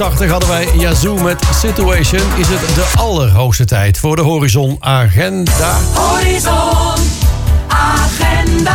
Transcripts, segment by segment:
80 hadden wij Yazoo met Situation. Is het de allerhoogste tijd voor de Horizon Agenda? Horizon Agenda.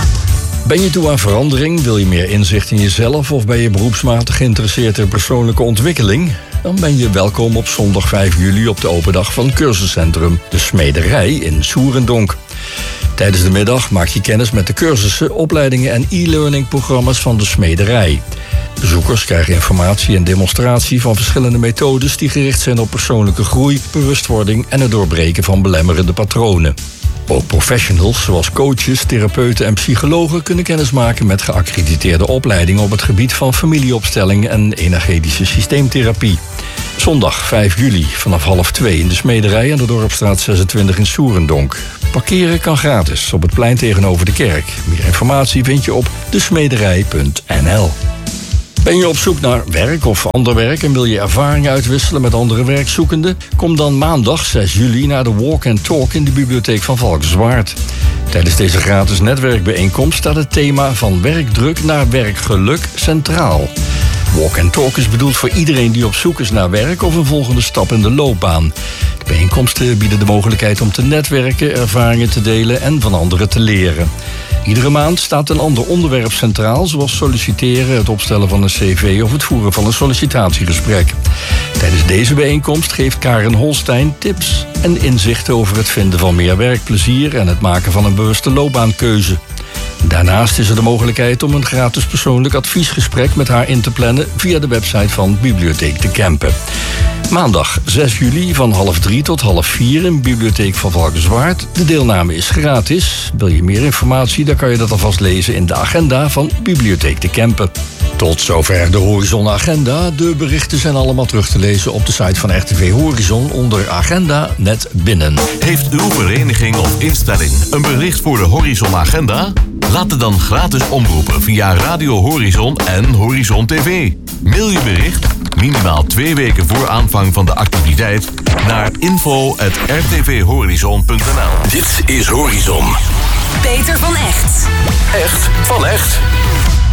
Ben je toe aan verandering? Wil je meer inzicht in jezelf? Of ben je beroepsmatig geïnteresseerd in persoonlijke ontwikkeling? Dan ben je welkom op zondag 5 juli op de open dag van cursuscentrum De Smederij in Soerendonk. Tijdens de middag maak je kennis met de cursussen, opleidingen en e-learning programma's van De Smederij. Bezoekers krijgen informatie en demonstratie van verschillende methodes die gericht zijn op persoonlijke groei, bewustwording en het doorbreken van belemmerende patronen. Ook professionals zoals coaches, therapeuten en psychologen kunnen kennis maken met geaccrediteerde opleidingen op het gebied van familieopstelling en energetische systeemtherapie. Zondag 5 juli vanaf 1:30 in De Smederij aan de Dorpstraat 26 in Soerendonk. Parkeren kan gratis op het plein tegenover de kerk. Meer informatie vind je op desmederij.nl. Ben je op zoek naar werk of ander werk en wil je ervaring uitwisselen met andere werkzoekenden? Kom dan maandag 6 juli naar de Walk and Talk in de bibliotheek van Valkenswaard. Tijdens deze gratis netwerkbijeenkomst staat het thema van werkdruk naar werkgeluk centraal. Walk and Talk is bedoeld voor iedereen die op zoek is naar werk of een volgende stap in de loopbaan. De bijeenkomsten bieden de mogelijkheid om te netwerken, ervaringen te delen en van anderen te leren. Iedere maand staat een ander onderwerp centraal, zoals solliciteren, het opstellen van een cv of het voeren van een sollicitatiegesprek. Tijdens deze bijeenkomst geeft Karen Holstein tips en inzichten over het vinden van meer werkplezier en het maken van een bewuste loopbaankeuze. Daarnaast is er de mogelijkheid om een gratis persoonlijk adviesgesprek met haar in te plannen via de website van Bibliotheek de Kempen. Maandag 6 juli van 3:30 tot 4:30 in Bibliotheek van Valkenswaard. De deelname is gratis. Wil je meer informatie, dan kan je dat alvast lezen in de agenda van Bibliotheek de Kempen. Tot zover de Horizon Agenda. De berichten zijn allemaal terug te lezen op de site van RTV Horizon onder Agenda net binnen. Heeft uw vereniging of instelling een bericht voor de Horizon Agenda? Laat het dan gratis omroepen via Radio Horizon en Horizon TV. Mail je bericht, minimaal 2 weken voor aanvang van de activiteit, naar info@rtvhorizon.nl. Dit is Horizon. Peter van Echt. Echt van echt.